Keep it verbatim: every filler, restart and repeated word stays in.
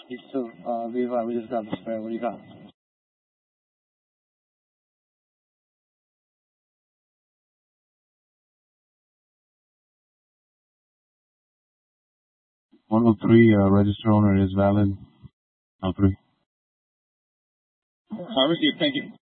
These two, uh, Viva, we just got the spare. What do you got? one oh three, uh, register owner is valid. L three. I received. Thank you.